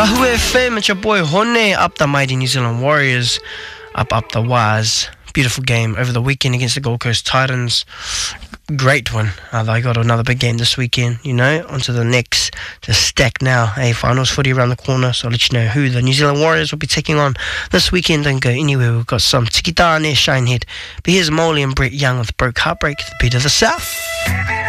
Tahu FM, it's your boy Hone, up the mighty New Zealand Warriors, up the Waz. Beautiful game over the weekend against the Gold Coast Titans. Great one. They got another big game this weekend, you know, onto the next to stack now. Hey, finals footy around the corner, so I'll let you know who the New Zealand Warriors will be taking on this weekend. Don't go anywhere, we've got some Tiki Tāne, Shinehead. But here's Molly and Brett Young with Broke Heartbreak, the beat of the South.